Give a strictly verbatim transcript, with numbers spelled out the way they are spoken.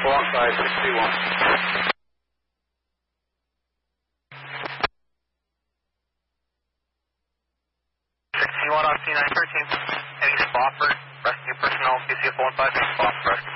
alongside six two one. six two one on C nine thirteen. Heading to Spofford. Rescue personnel, Q C F one five six Spofford.